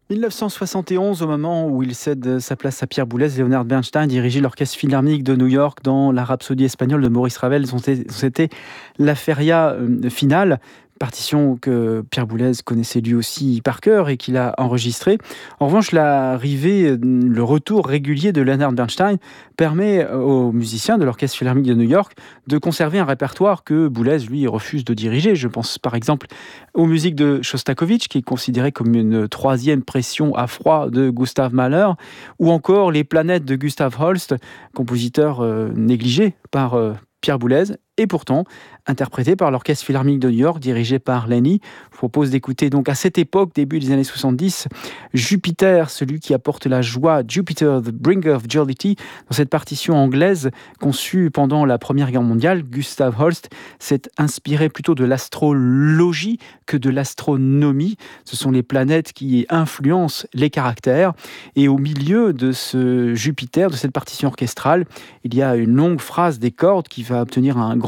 1971, au moment où il cède sa place à Pierre Boulez, Leonard Bernstein dirigeait l'Orchestre Philharmonique de New York dans la Rhapsodie espagnole de Maurice Ravel. C'était la feria finale, partition que Pierre Boulez connaissait lui aussi par cœur et qu'il a enregistrée. En revanche, le retour régulier de Leonard Bernstein permet aux musiciens de l'Orchestre Philharmonique de New York de conserver un répertoire que Boulez, lui, refuse de diriger. Je pense par exemple aux musiques de Shostakovich, qui est considéré comme une troisième pression à froid de Gustav Mahler, ou encore les planètes de Gustav Holst, compositeur négligé par Pierre Boulez, et pourtant interprété par l'Orchestre Philharmonique de New York, dirigé par Lenny. Je vous propose d'écouter donc à cette époque, début des années 70, Jupiter, celui qui apporte la joie, Jupiter, the bringer of jollity. Dans cette partition anglaise conçue pendant la Première Guerre mondiale, Gustav Holst s'est inspiré plutôt de l'astrologie que de l'astronomie. Ce sont les planètes qui influencent les caractères. Et au milieu de ce Jupiter, de cette partition orchestrale, il y a une longue phrase des cordes qui va obtenir un grand